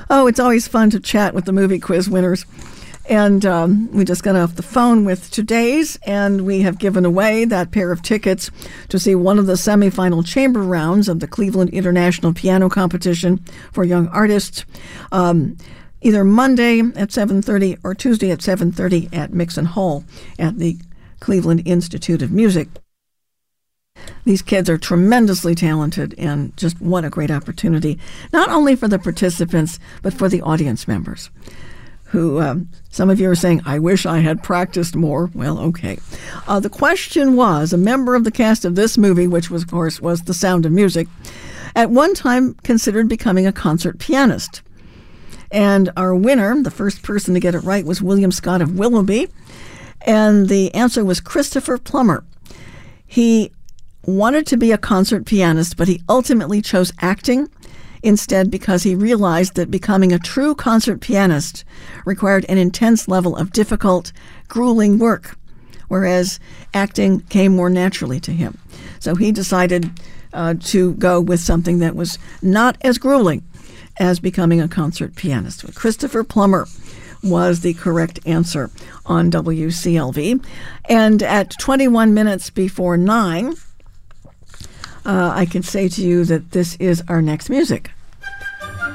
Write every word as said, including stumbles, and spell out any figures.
Oh, it's always fun to chat with the movie quiz winners. And um, we just got off the phone with today's, and we have given away that pair of tickets to see one of the semifinal chamber rounds of the Cleveland International Piano Competition for Young Artists, um, either Monday at seven thirty or Tuesday at seven thirty at Mixon Hall at the Cleveland Institute of Music. These kids are tremendously talented, and just what a great opportunity, not only for the participants, but for the audience members, who um, some of you are saying, I wish I had practiced more. Well, okay. Uh, the question was, a member of the cast of this movie, which was, of course, was The Sound of Music, at one time considered becoming a concert pianist. And our winner, the first person to get it right, was William Scott of Willoughby, and the answer was Christopher Plummer. He wanted to be a concert pianist, but he ultimately chose acting instead because he realized that becoming a true concert pianist required an intense level of difficult, grueling work, whereas acting came more naturally to him. So he decided uh, to go with something that was not as grueling as becoming a concert pianist. Christopher Plummer was the correct answer on W C L V. And at twenty-one minutes before nine, uh, I can say to you that this is our next music.